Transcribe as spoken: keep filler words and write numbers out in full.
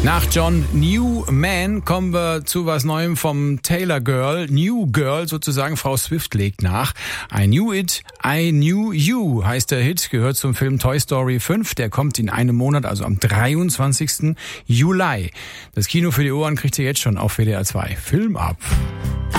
Nach John Newman kommen wir zu was Neuem vom Taylor Girl. New Girl sozusagen. Frau Swift legt nach. I Knew It, I Knew You heißt der Hit. Gehört zum Film Toy Story fünf. Der kommt in einem Monat, also am dreiundzwanzigsten Juli. Das Kino für die Ohren kriegt ihr jetzt schon auf W D R zwei. Film ab.